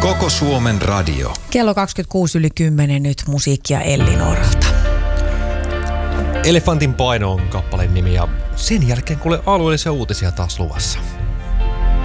Koko Suomen radio. Kello 26:10 nyt musiikkia Ellinoralta. Elefantin paino on kappaleen nimi ja sen jälkeen kuule alueellisia uutisia taas luvassa.